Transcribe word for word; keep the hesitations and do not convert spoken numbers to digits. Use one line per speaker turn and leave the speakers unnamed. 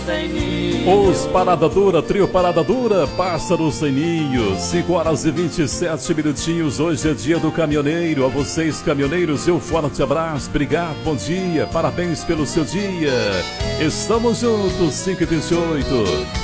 Os Parada Dura, trio Parada Dura, Pássaro Sem Ninho, cinco horas e vinte e sete minutinhos, hoje é dia do caminhoneiro. A vocês caminhoneiros, eu forte abraço, obrigado, bom dia, parabéns pelo seu dia. Estamos juntos, cinco e vinte e oito.